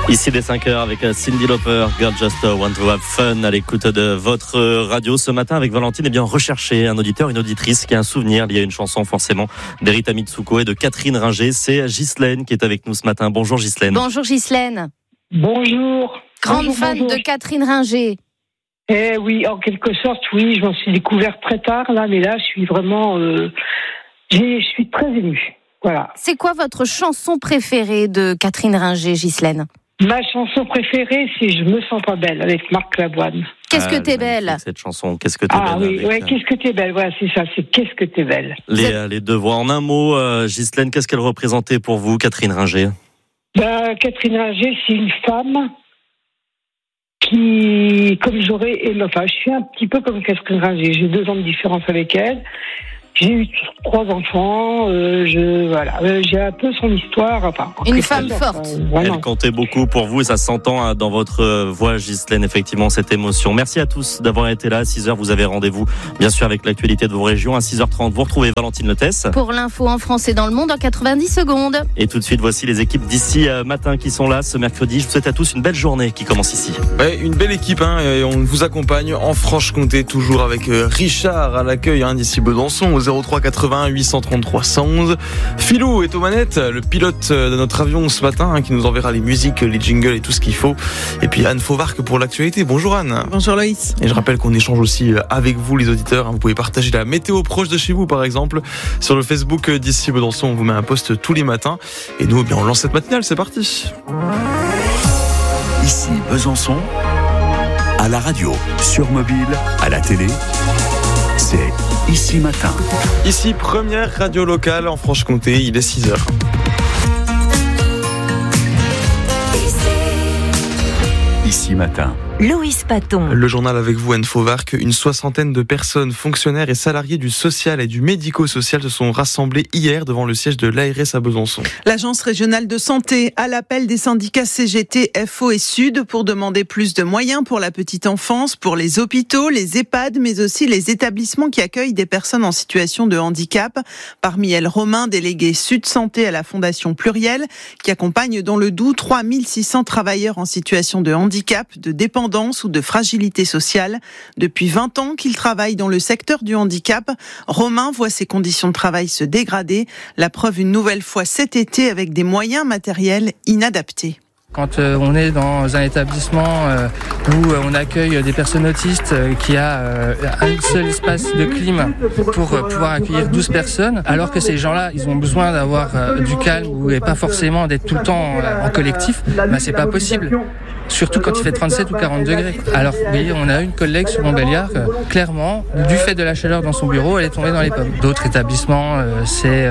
Ici dès 5h avec Cyndi Lauper, Girl Just Want to Have Fun à l'écoute de votre radio ce matin avec Valentine. Bien recherché un auditeur, une auditrice qui a un souvenir lié à une chanson forcément d'Erita Mitsuko et de Catherine Ringer. C'est Ghislaine qui est avec nous ce matin. Bonjour Ghislaine. Bonjour Ghislaine. Bonjour. Grande fan de Catherine Ringer. Eh oui, en quelque sorte, oui, je m'en suis découverte très tard là, mais là je suis vraiment, je suis très émue. Voilà. C'est quoi votre chanson préférée de Catherine Ringer, Ghislaine ? Ma chanson préférée, c'est Je me sens pas belle avec Marc Lavoine. Qu'est-ce que t'es belle ? Cette chanson, Qu'est-ce que t'es belle. Ah oui, ouais, Qu'est-ce que t'es belle, voilà, c'est ça, c'est Qu'est-ce que t'es belle. Les deux voix en un mot, Ghislaine, qu'est-ce qu'elle représentait pour vous, Catherine Ringer ? Catherine Ringer, c'est une femme qui, comme j'aurais aimé, enfin, je suis un petit peu comme Catherine Ringer, j'ai 2 ans de différence avec elle. J'ai eu 3 enfants, j'ai un peu son histoire. Enfin, une femme forte. Elle comptait beaucoup pour vous et ça s'entend dans votre voix, Ghislaine, effectivement, cette émotion. Merci à tous d'avoir été là. À 6h, vous avez rendez-vous, bien sûr, avec l'actualité de vos régions. À 6h30, vous retrouvez Valentine Lettès. Pour l'info en France et dans le monde en 90 secondes. Et tout de suite, voici les équipes d'ici matin qui sont là ce mercredi. Je vous souhaite à tous une belle journée qui commence ici. Ouais, une belle équipe, et on vous accompagne en Franche-Comté, toujours avec Richard à l'accueil d'ici Besançon, au 03 81 833 111. Philou est aux manettes, le pilote de notre avion ce matin, qui nous enverra les musiques, les jingles et tout ce qu'il faut. Et puis Anne Fauvarque pour l'actualité. Bonjour Anne. Bonjour Loïs. Et je rappelle qu'on échange aussi avec vous les auditeurs. Vous pouvez partager la météo proche de chez vous par exemple. Sur le Facebook d'ici Besançon, on vous met un post tous les matins. Et nous, on lance cette matinale, c'est parti. Ici Besançon, à la radio, sur mobile, à la télé, c'est Ici Matin. Ici, première radio locale en Franche-Comté, il est 6h. Ici Matin. Loïs Paton. Le journal avec vous, Anne Fauvarque. Une 60aine de personnes, fonctionnaires et salariés du social et du médico-social se sont rassemblés hier devant le siège de l'ARS à Besançon. L'Agence régionale de santé à l'appel des syndicats CGT, FO et Sud pour demander plus de moyens pour la petite enfance, pour les hôpitaux, les EHPAD, mais aussi les établissements qui accueillent des personnes en situation de handicap. Parmi elles, Romain, délégué Sud Santé à la Fondation Pluriel, qui accompagne dans le Doubs 3600 travailleurs en situation de handicap, de dépendance ou de fragilité sociale. Depuis 20 ans qu'il travaille dans le secteur du handicap, Romain voit ses conditions de travail se dégrader. La preuve une nouvelle fois cet été avec des moyens matériels inadaptés. Quand on est dans un établissement où on accueille des personnes autistes qui a un seul espace de clim pour pouvoir accueillir 12 personnes, alors que ces gens-là, ils ont besoin d'avoir du calme et pas forcément d'être tout le temps en collectif, c'est pas possible. Surtout quand il fait 37 ou 40 degrés. Alors oui, on a une collègue sur Montbéliard, clairement, du fait de la chaleur dans son bureau, elle est tombée dans les pommes. D'autres établissements, c'est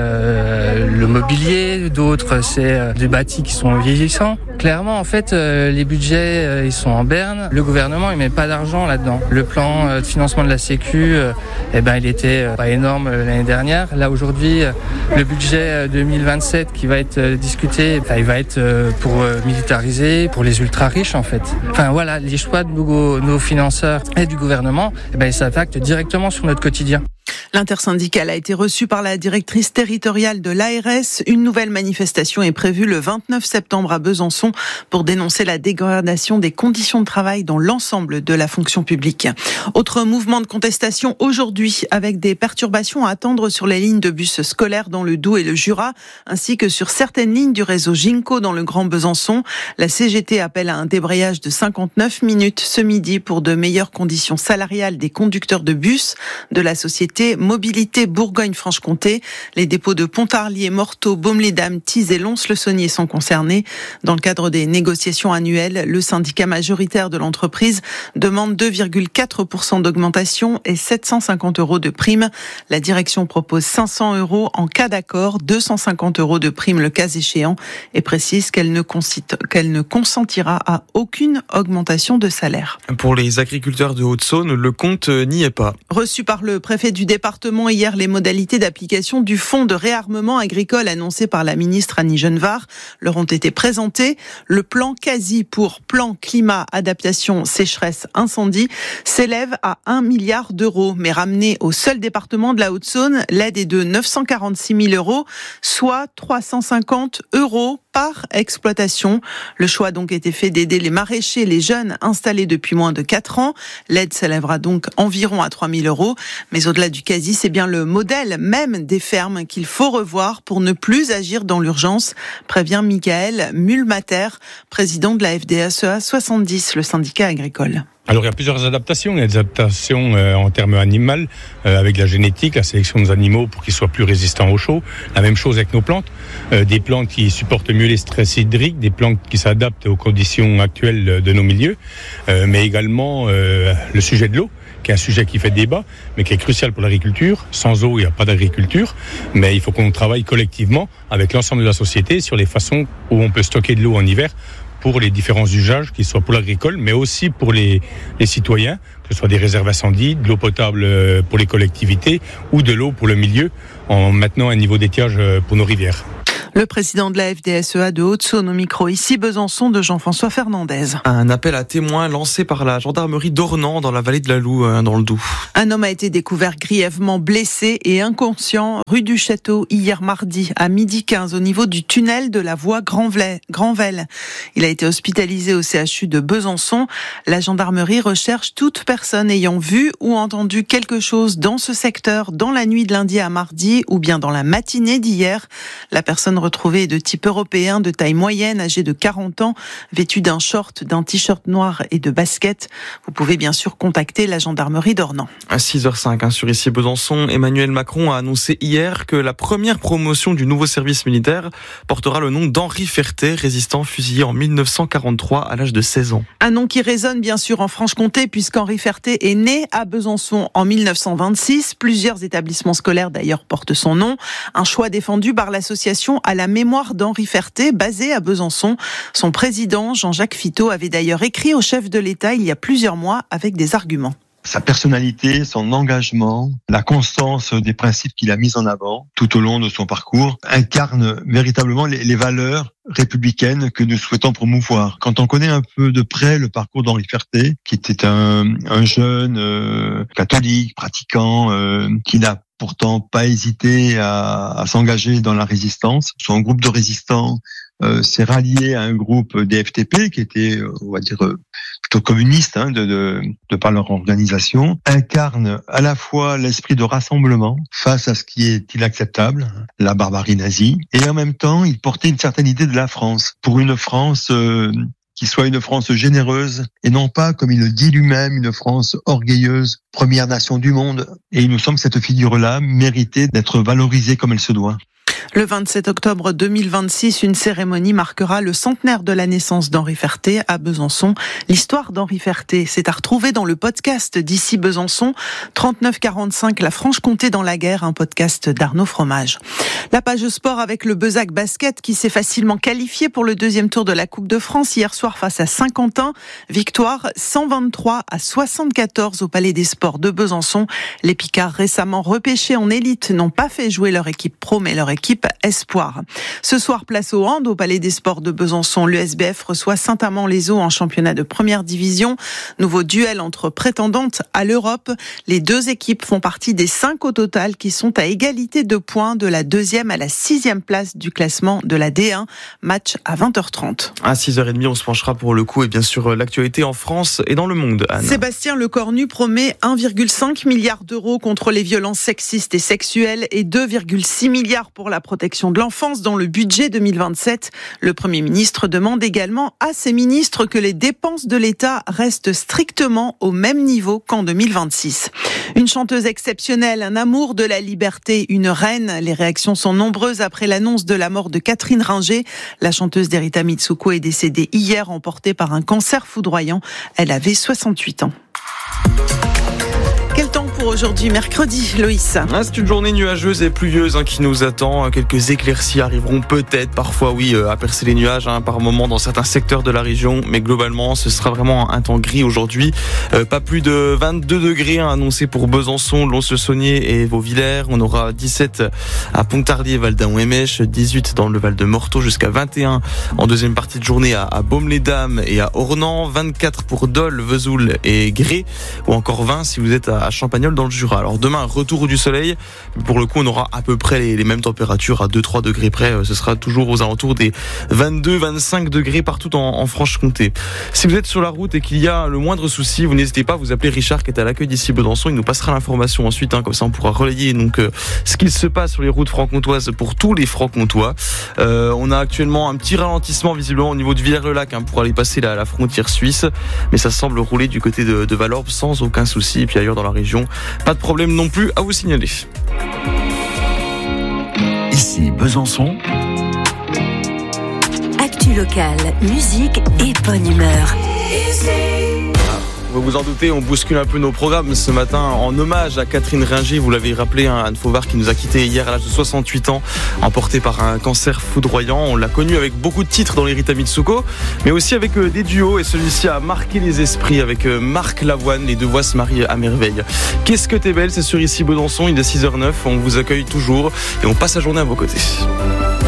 le mobilier, d'autres c'est des bâtis qui sont vieillissants. Clairement, en fait, les budgets, ils sont en berne. Le gouvernement, il met pas d'argent là-dedans. Le plan de financement de la Sécu, il était pas énorme l'année dernière. Là, aujourd'hui, le budget 2027 qui va être discuté, il va être pour militariser, pour les ultra-riches, en fait. Enfin, voilà, les choix de nos financeurs et du gouvernement, ils s'impactent directement sur notre quotidien. L'intersyndicale a été reçue par la directrice territoriale de l'ARS. Une nouvelle manifestation est prévue le 29 septembre à Besançon pour dénoncer la dégradation des conditions de travail dans l'ensemble de la fonction publique. Autre mouvement de contestation aujourd'hui avec des perturbations à attendre sur les lignes de bus scolaires dans le Doubs et le Jura, ainsi que sur certaines lignes du réseau Ginko dans le Grand Besançon. La CGT appelle à un débrayage de 59 minutes ce midi pour de meilleures conditions salariales des conducteurs de bus de la société Mobilité Bourgogne-Franche-Comté. Les dépôts de Pontarlier, Morteau, Baume-les-Dames, Tise et Lons-le-Saunier sont concernés. Dans le cadre des négociations annuelles, le syndicat majoritaire de l'entreprise demande 2,4% d'augmentation et 750 € de prime. La direction propose 500 € en cas d'accord, 250 € de prime le cas échéant et précise qu'elle ne consentira à aucune augmentation de salaire. Pour les agriculteurs de Haute-Saône, le compte n'y est pas. Reçu par le préfet du département hier, les modalités d'application du fonds de réarmement agricole annoncé par la ministre Annie Genevard leur ont été présentées. Le plan quasi pour plan climat, adaptation, sécheresse, incendie s'élève à 1 milliard d'euros. Mais ramené au seul département de la Haute-Saône, l'aide est de 946 000 €, soit 350 € par exploitation. Le choix a donc été fait d'aider les maraîchers et les jeunes installés depuis moins de 4 ans. L'aide s'élèvera donc environ à 3 000 €. Mais au-delà du quasi, c'est bien le modèle même des fermes qu'il faut revoir pour ne plus agir dans l'urgence, prévient Michael Mulmater, président de la FDSEA 70, le syndicat agricole. Alors il y a plusieurs adaptations. Il y a des adaptations en termes animaux, avec la génétique, la sélection des animaux pour qu'ils soient plus résistants au chaud. La même chose avec nos plantes, des plantes qui supportent mieux les stress hydriques, des plantes qui s'adaptent aux conditions actuelles de nos milieux, mais également le sujet de l'eau, qui est un sujet qui fait débat, mais qui est crucial pour l'agriculture. Sans eau, il n'y a pas d'agriculture, mais il faut qu'on travaille collectivement avec l'ensemble de la société sur les façons où on peut stocker de l'eau en hiver pour les différents usages, qu'ils soient pour l'agricole, mais aussi pour les citoyens, que ce soit des réserves incendies, de l'eau potable pour les collectivités ou de l'eau pour le milieu, en maintenant un niveau d'étiage pour nos rivières. Le président de la FDSEA de Haute-Saône au micro ici Besançon de Jean-François Fernandez. Un appel à témoins lancé par la gendarmerie d'Ornans dans la vallée de la Loue, dans le Doubs. Un homme a été découvert grièvement blessé et inconscient rue du Château hier mardi à 12h15 au niveau du tunnel de la voie Granvelle. Il a été hospitalisé au CHU de Besançon. La gendarmerie recherche toute personne ayant vu ou entendu quelque chose dans ce secteur dans la nuit de lundi à mardi ou bien dans la matinée d'hier. La personne retrouvée est de type européen, de taille moyenne, âgée de 40 ans, vêtue d'un short, d'un t-shirt noir et de baskets. Vous pouvez bien sûr contacter la gendarmerie d'Ornans. À 6h05 sur ici Besançon, Emmanuel Macron a annoncé hier que la première promotion du nouveau service militaire portera le nom d'Henri Ferté, résistant fusillé en 1943 à l'âge de 16 ans. Un nom qui résonne bien sûr en Franche-Comté puisqu'Henri Ferté est né à Besançon en 1926. Plusieurs établissements scolaires d'ailleurs portent son nom. Un choix défendu par l'association à la mémoire d'Henri Ferté, basé à Besançon. Son président, Jean-Jacques Fittot, avait d'ailleurs écrit au chef de l'État il y a plusieurs mois avec des arguments. Sa personnalité, son engagement, la constance des principes qu'il a mis en avant tout au long de son parcours incarnent véritablement les valeurs républicaine que nous souhaitons promouvoir. Quand on connaît un peu de près le parcours d'Henri Ferté, qui était un jeune catholique, pratiquant, qui n'a pourtant pas hésité à s'engager dans la résistance. Son groupe de résistants s'est rallié à un groupe des FTP qui était, on va dire, plutôt communiste, de par leur organisation, incarne à la fois l'esprit de rassemblement face à ce qui est inacceptable, la barbarie nazie, et en même temps, il portait une certaine idée de la France, pour une France qui soit une France généreuse, et non pas, comme il le dit lui-même, une France orgueilleuse, première nation du monde. Et il nous semble que cette figure-là méritait d'être valorisée comme elle se doit. Le 27 octobre 2026, une cérémonie marquera le centenaire de la naissance d'Henri Ferté à Besançon. L'histoire d'Henri Ferté, c'est à retrouver dans le podcast d'ici Besançon, 3945, la Franche-Comté dans la guerre, un podcast d'Arnaud Fromage. La page sport avec le Bezac Basket qui s'est facilement qualifié pour le deuxième tour de la Coupe de France hier soir face à Saint-Quentin. Victoire 123-74 au Palais des Sports de Besançon. Les Picards récemment repêchés en élite n'ont pas fait jouer leur équipe pro mais leur équipe espoir. Ce soir, place au hand au Palais des Sports de Besançon. Le SBF reçoit Saint-Amand-les-Eaux en championnat de première division. Nouveau duel entre prétendantes à l'Europe. Les deux équipes font partie des 5 au total qui sont à égalité de points de la 2e à la 6e place du classement de la D1. Match à 20h30. À 6h30, on se penchera pour le coup et bien sûr l'actualité en France et dans le monde. Anne. Sébastien Lecornu promet 1,5 milliard d'euros contre les violences sexistes et sexuelles et 2,6 milliards pour la protection de l'enfance dans le budget 2027. Le Premier ministre demande également à ses ministres que les dépenses de l'État restent strictement au même niveau qu'en 2026. Une chanteuse exceptionnelle, un amour de la liberté, une reine. Les réactions sont nombreuses après l'annonce de la mort de Catherine Ringer. La chanteuse d'Erita Mitsuko est décédée hier, emportée par un cancer foudroyant. Elle avait 68 ans. Quel temps pour aujourd'hui, mercredi, Loïs? C'est une journée nuageuse et pluvieuse qui nous attend. Quelques éclaircies arriveront peut-être, parfois à percer les nuages par moment dans certains secteurs de la région. Mais globalement, ce sera vraiment un temps gris aujourd'hui. Pas plus de 22 degrés annoncés pour Besançon, Lons-le-Saunier et Vauvillers. On aura 17 à Pontarlier, Val-d'Aon et Mèche, 18 dans le Val de Morteau, jusqu'à 21 en deuxième partie de journée à Baume-les-Dames et à Ornans, 24 pour Dole, Vesoul et Gré, ou encore 20 si vous êtes à Champagnole seul dans le Jura. Alors demain, retour du soleil. Pour le coup, on aura à peu près les mêmes températures à 2-3 degrés près. Ce sera toujours aux alentours des 22-25 degrés partout en Franche-Comté. Si vous êtes sur la route et qu'il y a le moindre souci, vous n'hésitez pas à vous appeler Richard qui est à l'accueil d'ici Besançon. Il nous passera l'information ensuite, comme ça on pourra relayer donc ce qu'il se passe sur les routes franc-comtoises pour tous les francs-comtois. On a actuellement un petit ralentissement visiblement au niveau de Villers-le-Lac pour aller passer la frontière suisse, mais ça semble rouler du côté de Valorbe sans aucun souci. Et puis ailleurs dans la région, pas de problème non plus à vous signaler. Ici Besançon. Actu locale, musique et bonne humeur. Vous vous en doutez, on bouscule un peu nos programmes ce matin en hommage à Catherine Ringer. Vous l'avez rappelé, Anne Fauvard qui nous a quittés hier à l'âge de 68 ans, emportée par un cancer foudroyant. On l'a connue avec beaucoup de titres dans les Rita Mitsuko, mais aussi avec des duos, et celui-ci a marqué les esprits avec Marc Lavoine. Les deux voix se marient à merveille. Qu'est-ce que t'es belle, c'est sur Ici Besançon, il est 6h09, on vous accueille toujours et on passe la journée à vos côtés.